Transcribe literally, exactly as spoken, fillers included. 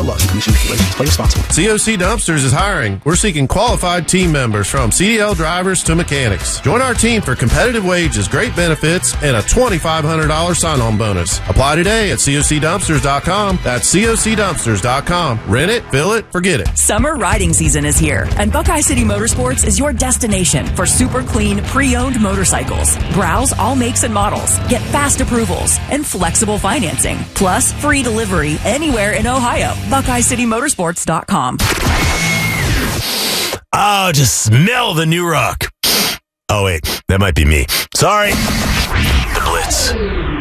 laws and commission regulations. Play responsibly. C O C Dumpsters is hiring. We're seeking qualified team members from C D L drivers to mechanics. Join our team for competitive wages, great benefits, and a twenty-five hundred dollars sign-on bonus. Apply today at C O C dumpsters dot com. That's C O C dumpsters dot com. Rent it, fill it, forget it. Summer riding season is here, and Buckeye City Motorsports is your destination for super clean, pre-owned motorcycles. Browse all makes and models, get fast approvals, and flexible financing, plus free delivery anywhere in Ohio. Buckeye City Motorsports dot com. Oh, just smell the new rock. Oh, wait, that might be me. Sorry. The Blitz.